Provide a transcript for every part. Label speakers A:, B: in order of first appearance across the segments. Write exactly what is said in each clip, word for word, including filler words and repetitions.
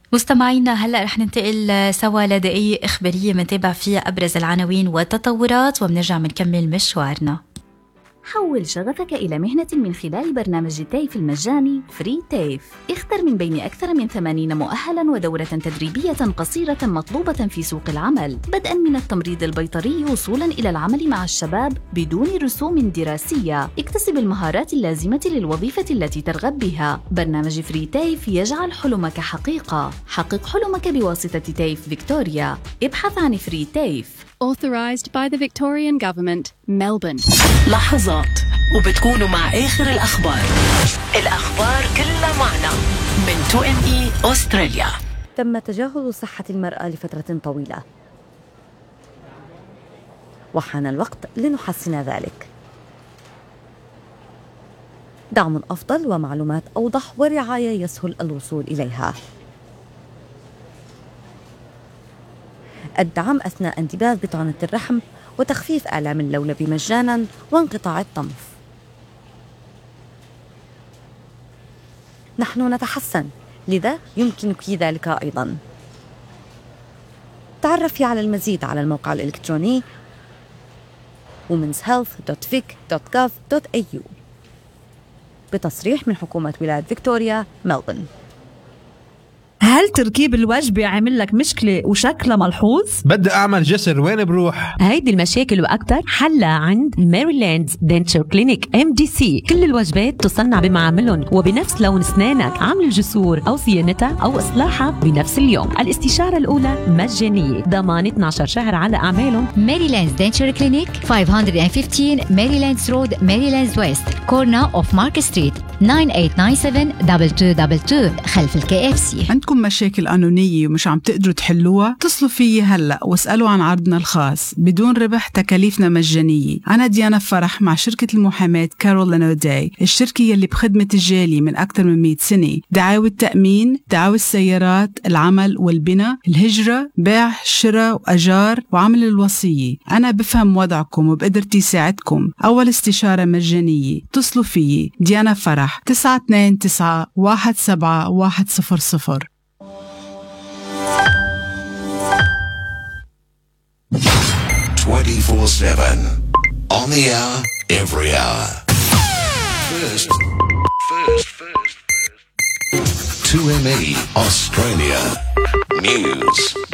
A: مستمعينا هلأ رح ننتقل سوا لدقائق إخبارية منتابع فيها أبرز العناوين والتطورات وبنرجع منكمل مشوارنا.
B: حول شغفك إلى مهنة من خلال برنامج التيف المجاني فري تيف. اختر من بين أكثر من ثمانين مؤهلاً ودورة تدريبية قصيرة مطلوبة في سوق العمل، بدءاً من التمريض البيطري وصولاً إلى العمل مع الشباب بدون رسوم دراسية. اكتسب المهارات اللازمة للوظيفة التي ترغب بها. برنامج فري تيف يجعل حلمك حقيقة. حقق حلمك بواسطة تيف فيكتوريا. ابحث عن فري تيف.
C: Authorized by the Victorian Government, Melbourne.
D: لحظات وبتكونوا مع آخر الأخبار. الأخبار كلها معنا من تو إم إي أستراليا.
E: تم تجاهل صحة المرأة لفترة طويلة، وحان الوقت لنحسن ذلك. دعم أفضل ومعلومات أوضح ورعاية يسهل الوصول إليها. الدعم أثناء انتباذ بطانة الرحم وتخفيف آلام اللولب مجاناً وانقطاع الطمث. نحن نتحسن، لذا يمكنك ذلك أيضاً. تعرفي على المزيد على الموقع الإلكتروني womens health dot vic dot gov dot a u بتصريح من حكومة ولاية فيكتوريا ملبورن.
F: هل تركيب الوجبة عمل لك مشكلة وشكلها ملحوظ؟
G: بدي أعمل جسر، وين بروح؟
H: هيدي المشاكل وأكتر حلها عند ميريلاند دنتشر كلينيك إم دي سي. كل الوجبات تصنع بمعاملهم وبنفس لون أسنانك. عمل الجسور أو صيانتها أو إصلاحها بنفس اليوم. الاستشارة الأولى مجانية، ضمان اثنا عشر شهر على أعمالهم.
I: ميريلاند دنتشر كلينيك خمسمية وخمستاشر ميريلاندز رود، ميريلاندز ويست، كورنا أوف مارك ستريت، تسعة ثمانية تسعة سبعة اثنين اثنين اثنين اثنين خلف الكي اف سي.
J: عندكم مشاكل قانونية ومش عم تقدروا تحلوها؟ اتصلوا فيي هلأ واسألوا عن عرضنا الخاص بدون ربح، تكاليفنا مجانية. أنا ديانا فرح مع شركة المحاماة كارولين أوداي، الشركة يلي بخدمة الجالية من أكثر من مئة سنة. دعاوى التأمين، دعاوى السيارات، العمل والبناء، الهجرة، بيع، شراء وأجار، وعمل الوصية. أنا بفهم وضعكم وبقدرتي ساعدكم. أول استشارة مجانية. اتصلوا فيي ديانا فرح تسعة اثنين تسعة واحد سبعة واحد صفر صفر.
K: twenty-four seven on the hour, every hour. First, first, first, first. two M E Australia News.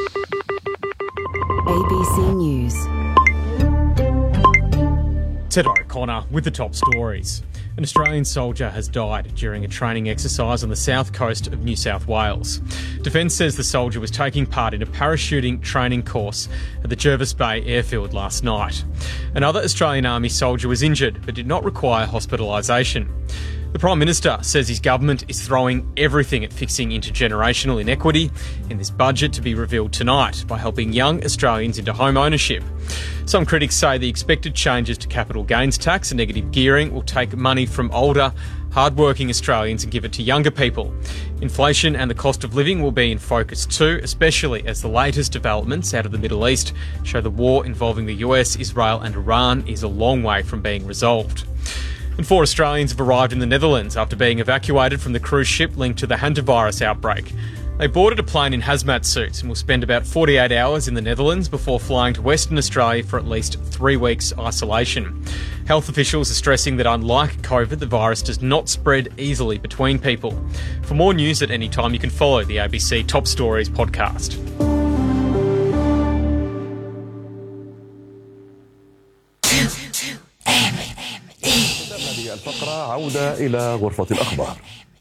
B: A B C News.
L: Ted O'Connor with the top stories. An Australian soldier has died during a training exercise on the south coast of New South Wales. Defence says the soldier was taking part in a parachuting training course at the Jervis Bay airfield last night. Another Australian Army soldier was injured but did not require hospitalisation. The Prime Minister says his government is throwing everything at fixing intergenerational inequity in this budget to be revealed tonight by helping young Australians into home ownership. Some critics say the expected changes to capital gains tax and negative gearing will take money from older, hard-working Australians and give it to younger people. Inflation and the cost of living will be in focus too, especially as the latest developments out of the Middle East show the war involving the U S, Israel and Iran is a long way from being resolved. And four Australians have arrived in the Netherlands after being evacuated from the cruise ship linked to the hantavirus outbreak. They boarded a plane in hazmat suits and will spend about forty-eight hours in the Netherlands before flying to Western Australia for at least three weeks isolation. Health officials are stressing that unlike COVID, the virus does not spread easily between people. For more news at any time, you can follow the A B C Top Stories podcast.
M: الفقرة عودة إلى غرفة الأخبار.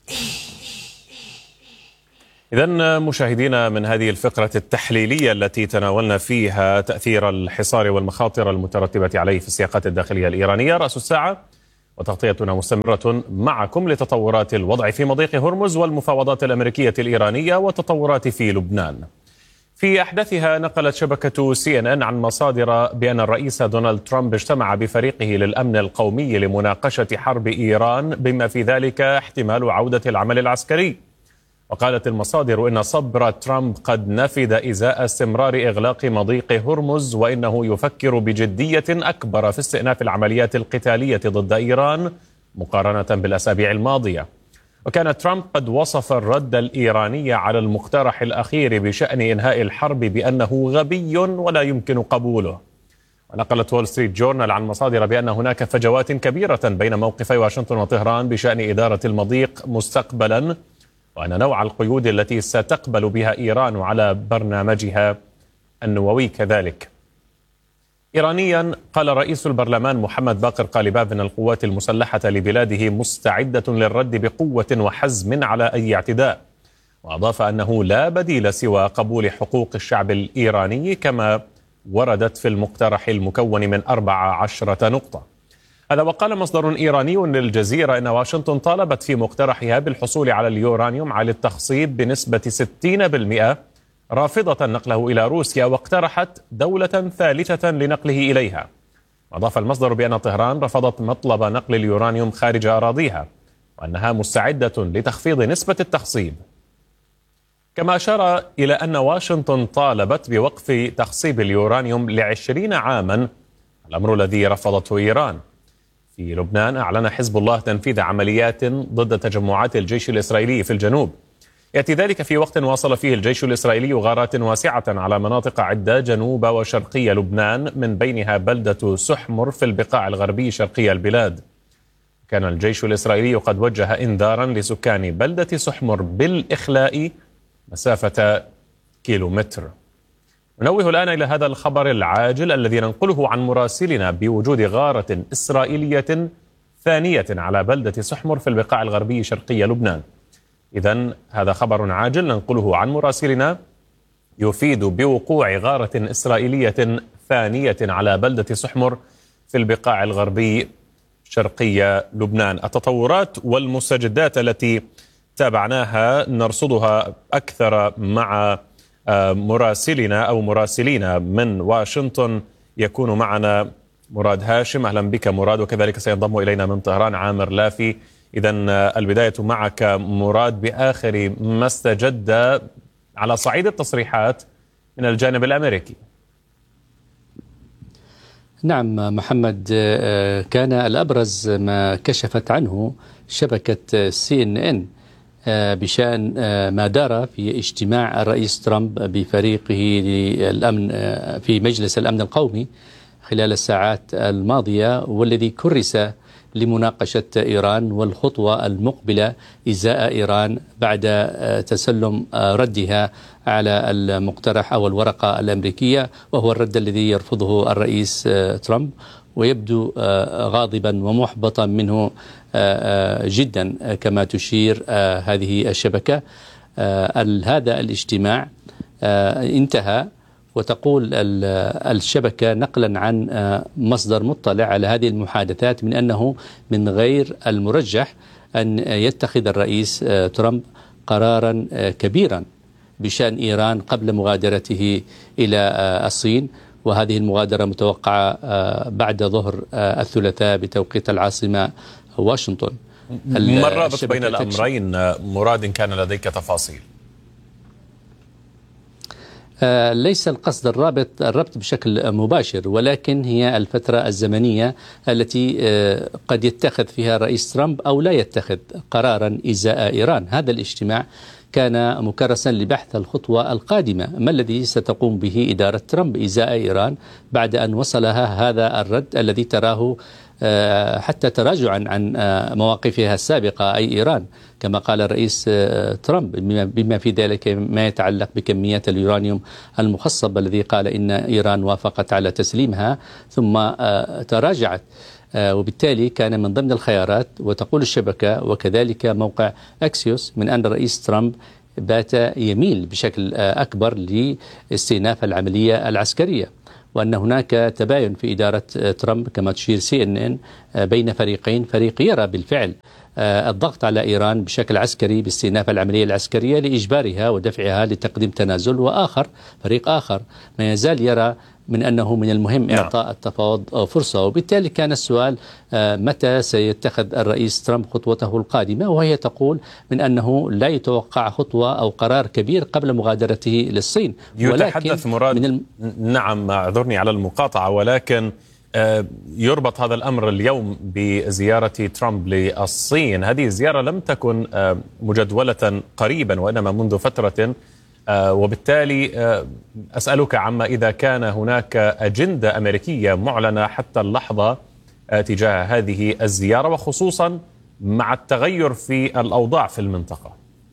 M: إذن مشاهدينا، من هذه الفقرة التحليلية التي تناولنا فيها تأثير الحصار والمخاطر المترتبة عليه في السياقات الداخلية الإيرانية، رأس الساعة وتغطيتنا مستمرة معكم لتطورات الوضع في مضيق هرمز والمفاوضات الأمريكية الإيرانية وتطورات في لبنان. في أحداثها نقلت شبكة سي إن إن عن مصادر بأن الرئيس دونالد ترامب اجتمع بفريقه للأمن القومي لمناقشة حرب إيران بما في ذلك احتمال عودة العمل العسكري. وقالت المصادر إن صبر ترامب قد نفد إزاء استمرار إغلاق مضيق هرمز، وإنه يفكر بجدية أكبر في استئناف العمليات القتالية ضد إيران مقارنة بالأسابيع الماضية. وكان ترامب قد وصف الرد الإيراني على المقترح الأخير بشأن إنهاء الحرب بأنه غبي ولا يمكن قبوله. ونقلت وول ستريت جورنال عن مصادر بأن هناك فجوات كبيرة بين موقفي واشنطن وطهران بشأن إدارة المضيق مستقبلا، وأن نوع القيود التي ستقبل بها إيران على برنامجها النووي كذلك. إيرانيا قال رئيس البرلمان محمد باقر قالباف أن القوات المسلحة لبلاده مستعدة للرد بقوة وحزم على أي اعتداء، وأضاف أنه لا بديل سوى قبول حقوق الشعب الإيراني كما وردت في المقترح المكون من أربع عشرة نقطة. هذا وقال مصدر إيراني للجزيرة أن واشنطن طالبت في مقترحها بالحصول على اليورانيوم على التخصيب بنسبة ستين بالمئة، رافضة نقله إلى روسيا، واقترحت دولة ثالثة لنقله إليها. أضاف المصدر بأن طهران رفضت مطلب نقل اليورانيوم خارج أراضيها، وأنها مستعدة لتخفيض نسبة التخصيب. كما أشار إلى أن واشنطن طالبت بوقف تخصيب اليورانيوم لعشرين عاما، الأمر الذي رفضته إيران. في لبنان أعلن حزب الله تنفيذ عمليات ضد تجمعات الجيش الإسرائيلي في الجنوب. يأتي ذلك في وقت واصل فيه الجيش الإسرائيلي غارات واسعة على مناطق عدة جنوب وشرقي لبنان، من بينها بلدة سحمر في البقاع الغربي شرقي البلاد. كان الجيش الإسرائيلي قد وجه إنذارا لسكان بلدة سحمر بالإخلاء مسافة كيلومتر. ننوه الآن إلى هذا الخبر العاجل الذي ننقله عن مراسلنا بوجود غارة إسرائيلية ثانية على بلدة سحمر في البقاع الغربي شرقي لبنان. إذن هذا خبر عاجل ننقله عن مراسلنا يفيد بوقوع غارة إسرائيلية ثانية على بلدة سحمر في البقاع الغربي شرقي لبنان. التطورات والمستجدات التي تابعناها نرصدها أكثر مع مراسلنا أو مراسلين من واشنطن. يكون معنا مراد هاشم. أهلا بك مراد، وكذلك سينضم إلينا من طهران عامر لافي. إذن البداية معك مراد بآخر ما استجد على صعيد التصريحات من الجانب الأمريكي.
N: نعم محمد، كان الأبرز ما كشفت عنه شبكة سي إن إن بشأن ما دار في اجتماع الرئيس ترامب بفريقه للأمن في مجلس الأمن القومي خلال الساعات الماضية، والذي كرس لمناقشة إيران والخطوة المقبلة إزاء إيران بعد تسلم ردها على المقترح أو الورقة الأمريكية، وهو الرد الذي يرفضه الرئيس ترامب، ويبدو غاضبا ومحبطا منه جدا كما تشير هذه الشبكة. هذا الاجتماع انتهى، وتقول الشبكة نقلا عن مصدر مطلع على هذه المحادثات من أنه من غير المرجح أن يتخذ الرئيس ترامب قرارا كبيرا بشأن إيران قبل مغادرته إلى الصين، وهذه المغادرة متوقعة بعد ظهر الثلاثاء بتوقيت العاصمة واشنطن.
M: ما الرابط بين الأمرين مراد إن كان لديك تفاصيل؟
N: آه ليس القصد الرابط الربط بشكل مباشر، ولكن هي الفترة الزمنية التي آه قد يتخذ فيها الرئيس ترامب أو لا يتخذ قرارا إزاء إيران. هذا الاجتماع كان مكرسا لبحث الخطوة القادمة، ما الذي ستقوم به إدارة ترامب إزاء إيران بعد أن وصلها هذا الرد الذي تراه حتى تراجعا عن مواقفها السابقة أي إيران، كما قال الرئيس ترامب، بما في ذلك ما يتعلق بكميات اليورانيوم المخصب الذي قال إن إيران وافقت على تسليمها ثم تراجعت، وبالتالي كان من ضمن الخيارات. وتقول الشبكة وكذلك موقع أكسيوس من أن الرئيس ترامب بات يميل بشكل أكبر لاستئناف العملية العسكرية، وأن هناك تباين في إدارة ترامب كما تشير سي إن إن بين فريقين، فريق يرى بالفعل الضغط على إيران بشكل عسكري باستئناف العملية العسكرية لإجبارها ودفعها لتقديم تنازل، وآخر فريق آخر ما يزال يرى من أنه من المهم إعطاء التفاوض فرصة. وبالتالي كان السؤال متى سيتخذ الرئيس ترامب خطوته القادمة، وهي تقول من أنه لا يتوقع خطوة أو قرار كبير قبل مغادرته للصين.
M: يتحدث مراد من الم... نعم اعذرني على المقاطعة، ولكن يربط هذا الأمر اليوم بزيارة ترامب للصين. هذه الزيارة لم تكن مجدولة قريبا وإنما منذ فترة، وبالتالي أسألك عما إذا كان هناك أجندة أمريكية معلنة حتى اللحظة تجاه هذه الزيارة، وخصوصا مع التغير في الأوضاع في المنطقة.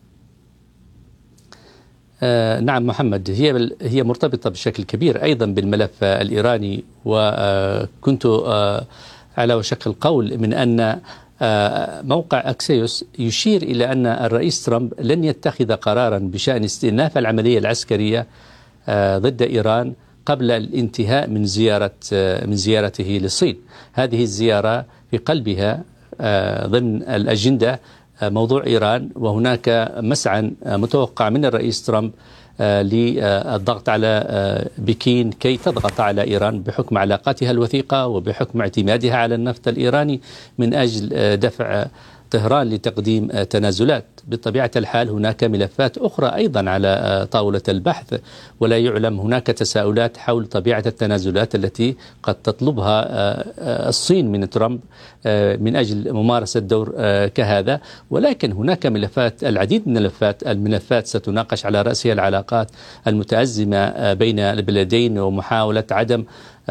N: آه نعم محمد، هي هي مرتبطة بشكل كبير أيضا بالملف الإيراني، وكنت آه على وشك القول من أن آه موقع أكسيوس يشير إلى أن الرئيس ترامب لن يتخذ قرارا بشأن استئناف العملية العسكرية آه ضد إيران قبل الانتهاء من زيارة آه من زيارته للصين. هذه الزيارة في قلبها آه ضمن الأجندة موضوع إيران، وهناك مسعى متوقع من الرئيس ترامب للضغط على بكين كي تضغط على إيران بحكم علاقاتها الوثيقة وبحكم اعتمادها على النفط الإيراني من أجل دفع طهران لتقديم تنازلات. بطبيعة الحال هناك ملفات أخرى أيضا على طاولة البحث، ولا يعلم هناك تساؤلات حول طبيعة التنازلات التي قد تطلبها الصين من ترامب من أجل ممارسة دور كهذا. ولكن هناك ملفات، العديد من الملفات الملفات ستناقش على رأسها العلاقات المتأزمة بين البلدين ومحاولة عدم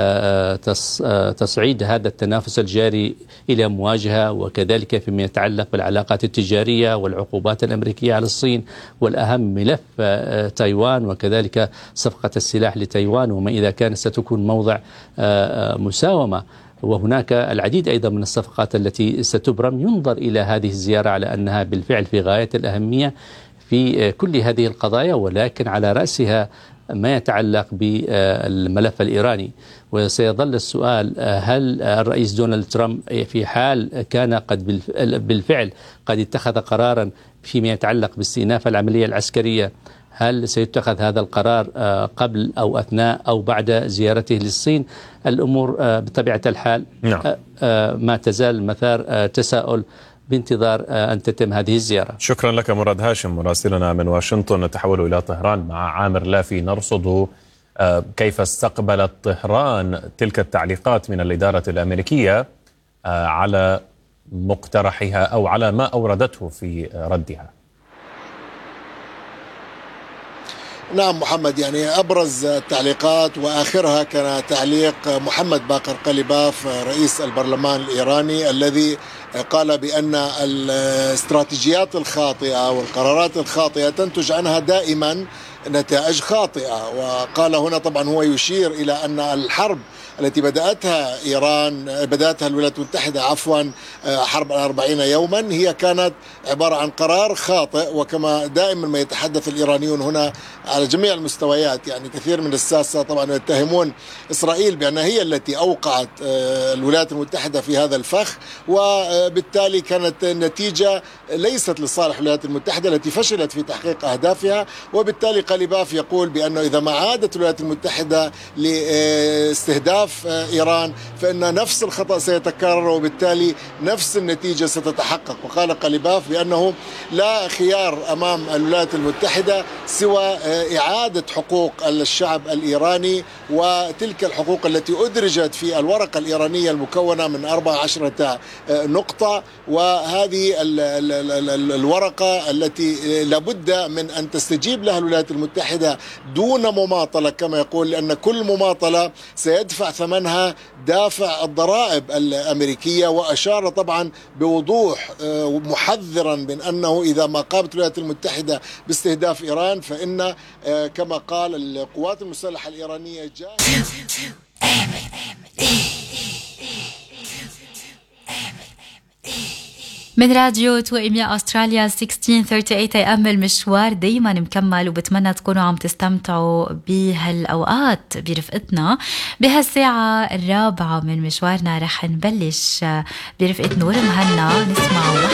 N: تصعيد هذا التنافس الجاري إلى مواجهة، وكذلك فيما يتعلق بالعلاقات التجارية والعقوبات الأمريكية على الصين، والأهم ملف تايوان وكذلك صفقة السلاح لتايوان وما إذا كانت ستكون موضع مساومة. وهناك العديد أيضا من الصفقات التي ستبرم. ينظر إلى هذه الزيارة على أنها بالفعل في غاية الأهمية في كل هذه القضايا، ولكن على رأسها ما يتعلق بالملف الإيراني. وسيظل السؤال، هل الرئيس دونالد ترامب في حال كان قد بالفعل قد اتخذ قرارا فيما يتعلق باستئناف العملية العسكرية، هل سيتخذ هذا القرار قبل أو أثناء أو بعد زيارته للصين؟ الأمور بطبيعة الحال نعم. ما تزال مثار تساؤل بانتظار أن تتم هذه الزيارة.
M: شكرا لك مراد هاشم مراسلنا من واشنطن. نتحول إلى طهران مع عامر لافي نرصد كيف استقبلت طهران تلك التعليقات من الإدارة الأمريكية على مقترحها أو على ما أوردته في ردها.
O: نعم محمد، يعني أبرز التعليقات وآخرها كان تعليق محمد باقر قليباف رئيس البرلمان الإيراني، الذي قال بأن الاستراتيجيات الخاطئة والقرارات الخاطئة تنتج عنها دائما نتائج خاطئة. وقال هنا طبعا هو يشير إلى أن الحرب التي بدأتها إيران بدأتها الولايات المتحدة عفوا حرب الأربعين يوما هي كانت عبارة عن قرار خاطئ. وكما دائما ما يتحدث الإيرانيون هنا على جميع المستويات، يعني كثير من الساسة طبعا يتهمون إسرائيل بأنها هي التي أوقعت الولايات المتحدة في هذا الفخ، وبالتالي كانت النتيجة ليست لصالح الولايات المتحدة التي فشلت في تحقيق أهدافها. وبالتالي قليباف يقول بأنه إذا ما عادت الولايات المتحدة لاستهداف إيران فإن نفس الخطأ سيتكرر وبالتالي نفس النتيجة ستتحقق. وقال قليباف بأنه لا خيار أمام الولايات المتحدة سوى إعادة حقوق الشعب الإيراني، وتلك الحقوق التي أدرجت في الورقة الإيرانية المكونة من أربع عشرة نقطة. وهذه الورقة التي لابد من أن تستجيب لها الولايات المتحدة دون مماطلة كما يقول، لأن كل مماطلة سيدفع ثمنها دافع الضرائب الأمريكية. وأشار طبعا بوضوح محذرا من أنه إذا ما قامت الولايات المتحدة باستهداف إيران فإن كما قال القوات المسلحة الإيرانية جاهزة.
A: من راديو تو إم إي أستراليا ستة عشر ثلاثة وثلاثين أم المشوار دايما مكمل، وبتمنى تكونوا عم تستمتعوا بهالأوقات برفقتنا. بهالساعة الرابعة من مشوارنا رح نبلش برفقة نور مهنا نسمع